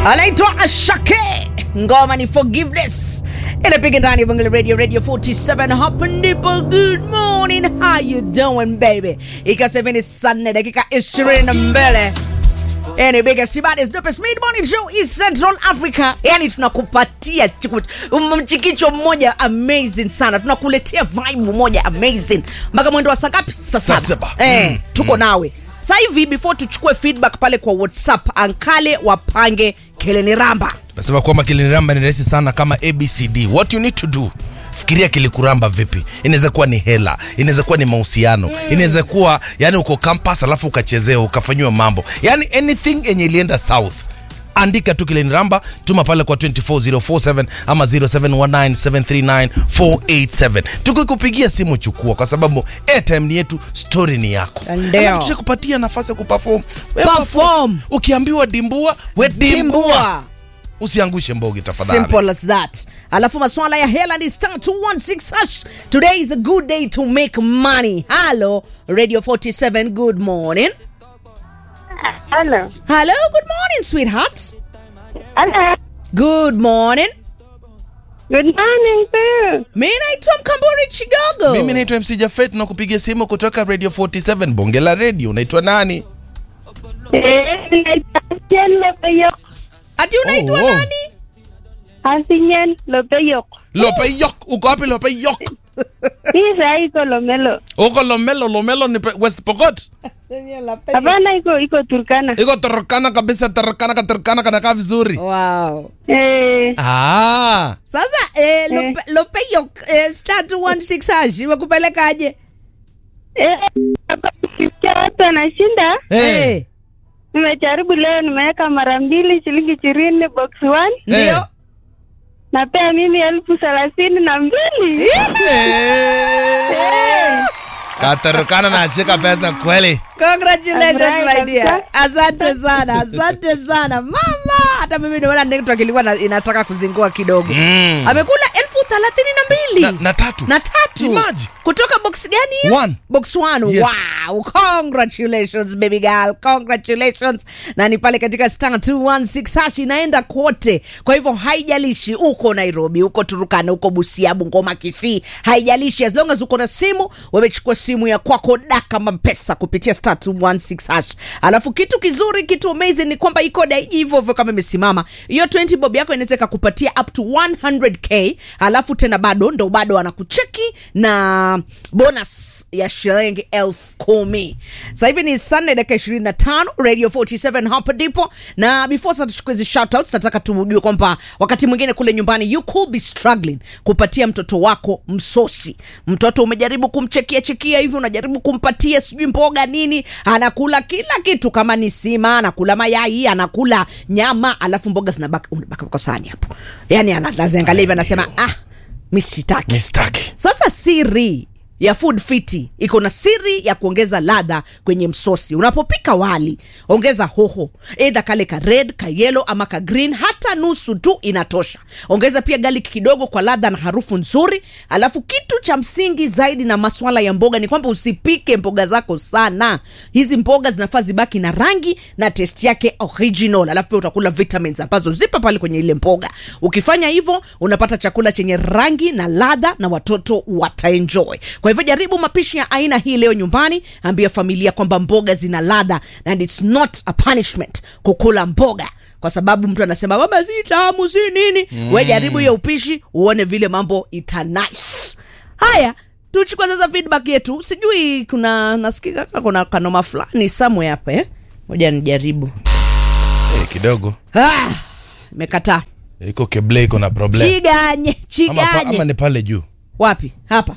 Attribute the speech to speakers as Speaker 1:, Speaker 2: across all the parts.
Speaker 1: Anaitwa Ashake. Ngoma ni Forgiveness. Inapiga ndani ya Radio 47 hapa ndipo. Good morning, how you doing baby? Ikaseveni sana dakika 22. Any biggest Sibades Dopest Mid Morning Show is Central Africa. Yani tunakupatia mchikicho mmoja amazing sana. Tunakuletea vibe moja amazing. Mpaka mwendo wa saa ngapi? Saa 7. Tuko nawe. Sasa hivi before tuchukue feedback pale kwa WhatsApp, Ankale wapange Kiliniramba.
Speaker 2: Nasema kwamba Kiliniramba ni rahisi sana kama ABCD. What you need to do, fikiria kilikuramba vipi. Inaweza kuwa ni hela, inaweza kuwa ni mahusiano, inaweza kuwa yani uko campus alafu ukachezea ukafanywa mambo. Yani anything yenye ilienda south. Andika tu Kiliniramba, tuma pale kwa 24047 ama 0719739487. Tukikupigia simu chukua, kwa sababu airtime ni yetu, story ni yako. Alafu tutakupatia nafasi ya kuperform.
Speaker 1: Perform.
Speaker 2: Ukiambiwa dimbua, we dimbua. Usiangushe mbogi tafadhali.
Speaker 1: Simple as that. Alafu maswala ya hela ni star 216 hash. Today is a good day to make money. Hello Radio 47, good morning.
Speaker 3: Hello.
Speaker 1: Hello, good morning sweetheart.
Speaker 3: Hello.
Speaker 1: Good morning.
Speaker 3: Good morning too.
Speaker 1: Mimi naitwa Mkamburi Chigogo.
Speaker 2: Mimi naitwa MC Jafet na kupigia simu kutoka Radio 47 Bonge la Radio. Unaitwa nani?
Speaker 1: Ati unaitwa nani?
Speaker 3: Hasinyen Lopeyok.
Speaker 2: Lopeyok. Uko wapi Lopeyok?
Speaker 3: Pisa iko Lomelo.
Speaker 2: Uko Lomelo ni West Pokot?
Speaker 3: Hapana, iko Turkana.
Speaker 2: Iko Turkana kabisa, Turkana kanakaa vizuri.
Speaker 1: Wow. Sasa Lopeyok star 216 hash wakupelekaje?
Speaker 3: Hapa nashinda. Nimejaribu leo, nimeweka mara 2 shilingi 20 box 1.
Speaker 1: Ndio.
Speaker 3: Na pia mimi 32,000.
Speaker 2: Katarukana na shika pesa kweli.
Speaker 1: Congratulations my dear. Asante sana. Mama, hata mimi naona network ilikuwa inataka kuzingua kidogo. Amekula 32,000.
Speaker 2: Na tatu.
Speaker 1: Imagine. Kutoka box gani hiyo? Box 1.
Speaker 2: Yes.
Speaker 1: Wow. Congratulations baby girl. Congratulations. Na ni pale katika star 216 hash inaenda kote. Kwa hivyo haijalishi uko Nairobi, uko Turkana, uko Busia, Bungoma, Kisii, haijalishi as long as uko na simu, wamechukua simu ya kwako daka mapesa kupitia star 216 hash. Alafu kitu kizuri, kitu amazing ni kwamba iko dai hivyo kama imesimama. Hiyo 20 bob yako inaweza kukupatia up to 100k. Alafu tena bado anakucheki na bonus ya shilingi 10,000. Sasa hivi ni Sunday dakika 25 Radio 47 hapa ndipo. Na before sasa tuchukue hizo shoutouts, nataka tumjue kwamba wakati mwingine kule nyumbani you could be struggling kupatia mtoto wako msosi. Mtoto umejaribu kumchekia hivi, unajaribu kumpatia sijui mboga nini, anakula kila kitu, kama ni sima anakula mayai, anakula nyama, alafu mboga zinabaki kwa sahani hapo. Yani anaangalia hivi anasema mimi sitaki. Sasa siri ya Food Fiti iko na siri ya kuongeza ladha kwenye msosi. Unapopika wali, ongeza hoho, either kale ka red, ka yellow ama ka green, hata nusu tu inatosha. Ongeza pia garlic kidogo kwa ladha na harufu nzuri. Alafu kitu cha msingi zaidi na masuala ya mboga ni kwamba usipike mboga zako sana. Hizi mboga zinafaa zibaki na rangi na taste yake original. Alafu pia utakula vitamins ambazo zipo pale kwenye ile mboga. Ukifanya hivyo unapata chakula chenye rangi na ladha na watoto wataenjoy. Kwa hivyo jaribu mapishi ya aina hii leo nyumbani. Ambia familia kwamba mboga zina ladha and it's not a punishment kukula mboga. Kwa sababu mtu anasema mama si tamu si nini. Wewe jaribu hiyo upishi uone vile mambo ita nice. Haya, tuchukue sasa feedback yetu. Sijui nasikika kuna kanoma fulani somewhere hapa Ngoja nijaribu.
Speaker 2: Kidogo.
Speaker 1: Mekataa.
Speaker 2: Iko keble iko na problem.
Speaker 1: Chiganye.
Speaker 2: Ama ni pale juu.
Speaker 1: Wapi? Hapa.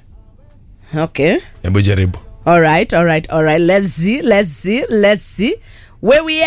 Speaker 1: Okay.
Speaker 2: Hebu jaribu.
Speaker 1: All right. Let's see. Where we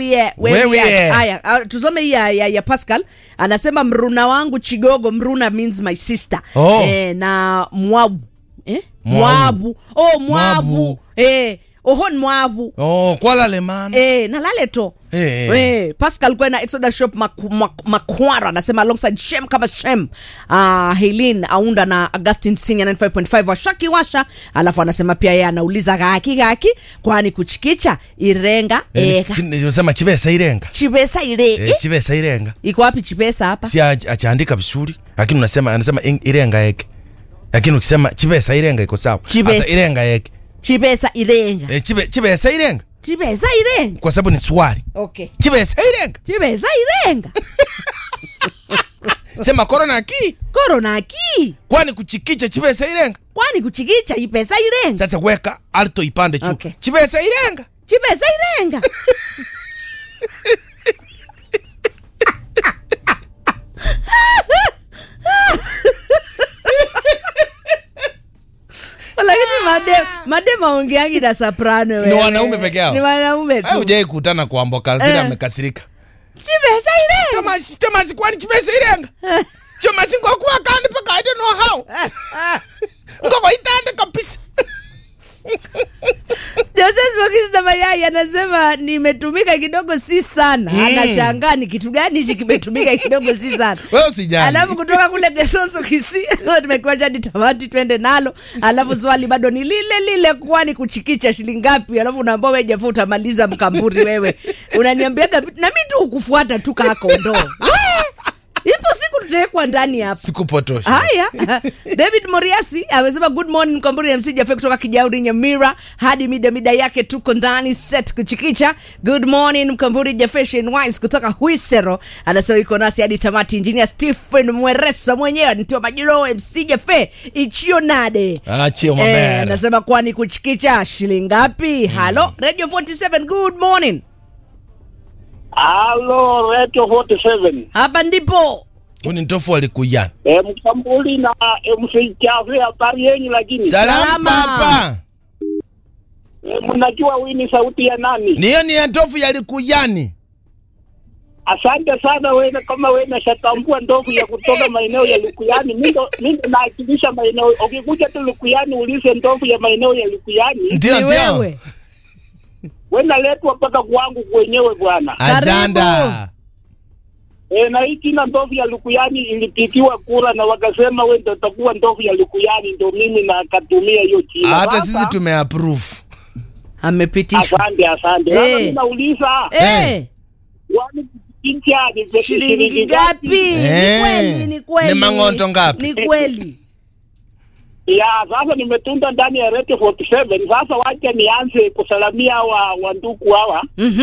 Speaker 1: at? Aya, tusome hii ya Pascal. Anasema mruna wangu Chigogo. Mruna means my sister. Na Mwabu. Mwabu. ohon mwavu
Speaker 2: Kwala Lemana.
Speaker 1: na lale to Pascal Kwena Exodus Shop Makwara anasema alongside Shem kama Shem Helene Aunda na Augustine Senior 95.5 washaki washa. Alafu anasema pia yeye anauliza gaki kwani kuchikicha irenga
Speaker 2: Unasema Chibesa irenga.
Speaker 1: Chibesa ire
Speaker 2: Chibesa irenga.
Speaker 1: iko wapi Chibesa hapa?
Speaker 2: Si achaandika vizuri lakini anasema irenga yake. Lakini ukisema Chibesa irenga iko sawa. Hata irenga yake.
Speaker 1: Chibesa irenga.
Speaker 2: Chibesa irenga.
Speaker 1: Chibesa irenga.
Speaker 2: Kwa sababu ni swali.
Speaker 1: Okay.
Speaker 2: Chibesa irenga.
Speaker 1: Chibesa irenga.
Speaker 2: Sema corona ki.
Speaker 1: Kwani
Speaker 2: kuchikicha Chibesa irenga.
Speaker 1: Kwani kuchikicha ipesa irenga.
Speaker 2: Sasa weka alto ipande juu.
Speaker 1: Okay.
Speaker 2: Chibesa irenga.
Speaker 1: Chibesa irenga. Lakini madema ongeangi na soprano wewe.
Speaker 2: Ni wanaume peke yao.
Speaker 1: Ni wanaume tu.
Speaker 2: Hujai kutana kuamboka zile amekasirika.
Speaker 1: Chibesa irenga.
Speaker 2: Kama kwani Chibesa irenga. Choma singo kwa kandi paka I don't know how. Ngoko itande kabisa.
Speaker 1: Joseph Wakista Mayai anasema nimetumika kidogo si sana. Anashangaa ni kitu gani hichi kimetumika kidogo si sana.
Speaker 2: Wewe usijali.
Speaker 1: Alafu kutoka kule Gesoso Kisii. So tumekuwa hadi tamati twende nalo. Alafu swali bado ni lile kwani kuchikicha shilingi ngapi? Alafu unaambia wewe Jaffa utamaliza mkamburi wewe. Unaniambia na mimi tu ukufuata tu kako ndoo. Ipo siku tutawekwa ndani hapa.
Speaker 2: Siku potosha.
Speaker 1: Haya. David Moriasi amesema good morning Mkamburi MC Jaffe kutoka Kijauri Nyamira hadi mida yake tuko ndani set kuchikicha. Good morning Mkamburi Jaffe Shane Wise kutoka Huisero anasema yuko nasi hadi tamati. Engineer Stephen Mweresa mwenyewe nitoa majiro MC Jaffe ichio nade.
Speaker 2: Achio mabera.
Speaker 1: Anasema kwani kuchikicha shilingi ngapi? Hello Radio 47 good morning.
Speaker 4: Hello, Radio 47.
Speaker 1: Hapa ndipo.
Speaker 2: Uni ntofu alikuyana.
Speaker 4: Mkambuli na MC Jaffe habari yenu lakini.
Speaker 2: Salama papa.
Speaker 4: Mnajua wini sauti ya nani?
Speaker 2: Niyo ni ntofu yalikuyani.
Speaker 4: Asante sana wewe kama wewe unashatambua ndovu ya kutoka maeneo ya Lukuyani. Mimi naakilisha maeneo. Ukikuja tu Lukuyani ulize ndovu ya maeneo ya Lukuyani.
Speaker 2: Ndio.
Speaker 4: Wewe naletwa mpaka kwangu kwenyewe bwana.
Speaker 2: Azanda.
Speaker 4: Na hii jina ndovu ya Lukuyani ilipigiwa kura na wakasema wewe ndio utakuwa ndovu ya Lukuyani, ndio mimi nakatumia hiyo jina.
Speaker 2: Hata sisi tumeapprove.
Speaker 1: Amepitishwa.
Speaker 4: Asante. Mimi nauliza. Wani kuchikicha ni
Speaker 1: shilingi ngapi? Ni kweli.
Speaker 2: Ni mangonto ngapi?
Speaker 1: Ni kweli.
Speaker 4: Ya, sasa nimetunda ndani ya Radio 47. Sasa wacha nianze kusalamia wa ndugu hawa.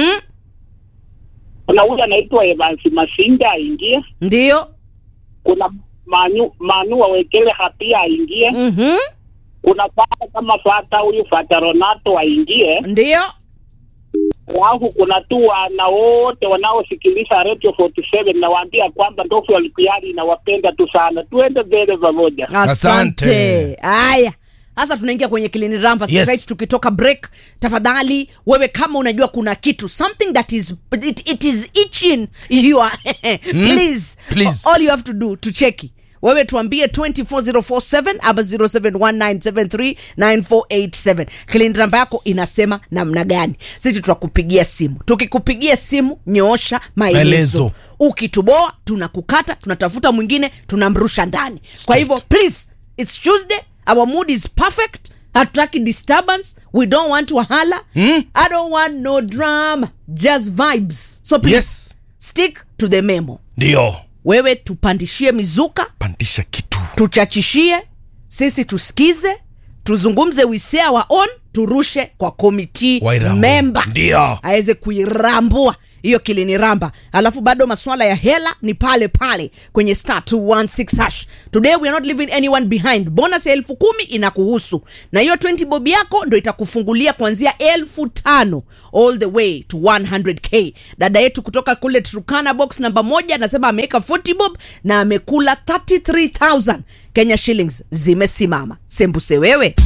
Speaker 4: Kuna huyu anaitwa Evans Masinga aingie.
Speaker 1: Ndio.
Speaker 4: Kuna Manu wawekele hapia aingie. Kuna paka kama Fata huyu Fata Ronato aingie.
Speaker 1: Ndio.
Speaker 4: Alafu kuna tu na wote wanaosikiliza Radio 47 na waambia kwamba ndofu ya Lukuyani inawapenda tu sana. Tuende mbele pamoja.
Speaker 1: Asante. Haya. Sasa tunaingia kwenye Kilini Ramba straight tukitoka break. Tafadhali wewe kama unajua kuna kitu something that is it is itching you please all you have to do to check wewe tuambie 24047 ama 0719739487. Kilini Ramba yako inasema namna gani? Sisi tutakupigia simu. Tukikupigia simu nyoosha maelezo. Ukituboa tunakukata, tunatafuta mwingine, tunamrusha ndani. Kwa hivyo please, it's Tuesday. Our mood is perfect. Hatutaki disturbance. We don't want to wahala. I don't want no drama. Just vibes. So please, stick to the memo.
Speaker 2: Ndio.
Speaker 1: Wewe tupandishie mizuka.
Speaker 2: Pandisha kitu.
Speaker 1: Tuchachishie. Sisi tusikize. Tuzungumze wisea wa on. Turushe kwa committee member.
Speaker 2: Ndio.
Speaker 1: Aweze kuirambua hiyo Kilini Ramba. Alafu bado masuala ya hela ni pale kwenye *216#. Today we are not leaving anyone behind. Bonus ya 10,000 inakuhusu. Na hiyo 20 bob yako ndo itakufungulia kuanzia 5,000 all the way to 100k. Dada yetu kutoka kule Turkana box namba 1 anasema ameweka 40 bob na amekula 33,000 Kenya shillings. Zimesimama. Sembuse wewe.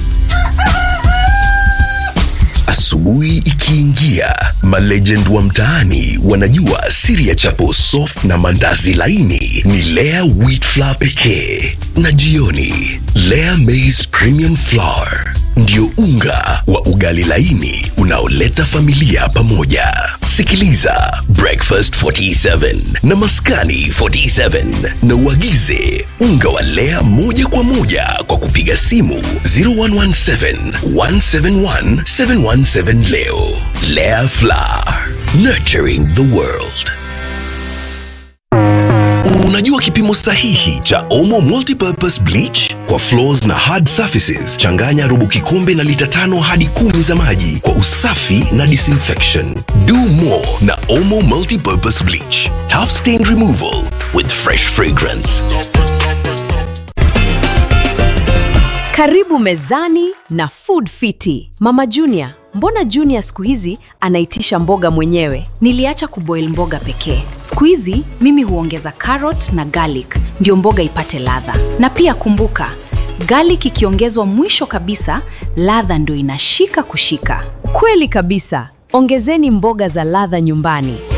Speaker 5: Asubuhi ikiingia, malegend wa mtaani wanajua siri ya chapo soft na mandazi laini ni Lea wheat flour pekee. Na jioni, Lea maize premium flour ndio unga wa ugali laini unaoleta familia pamoja. Sikiliza Breakfast 47 na Maskani 47 na uagize unga wa Lea moja kwa moja kwa kupiga simu 0117 171 717 leo. Lea Flour, nurturing the world. Unajua kipimo sahihi cha Omo Multipurpose Bleach? Kwa floors na hard surfaces, changanya robo kikombe na lita 5 hadi 10 za maji kwa usafi na disinfection. Do more na Omo Multipurpose Bleach. Tough stain removal with fresh fragrance.
Speaker 6: Karibu mezani na Food Fiti. Mama Junior, mbona Junior siku hizi anaitisha mboga mwenyewe?
Speaker 7: Niliacha kuboil mboga pekee. Siku hizi mimi huongeza carrot na garlic ndio mboga ipate ladha. Na pia kumbuka, garlic ikiongezwa mwisho kabisa, ladha ndio inashika kushika.
Speaker 6: Kweli kabisa. Ongezeni mboga za ladha nyumbani.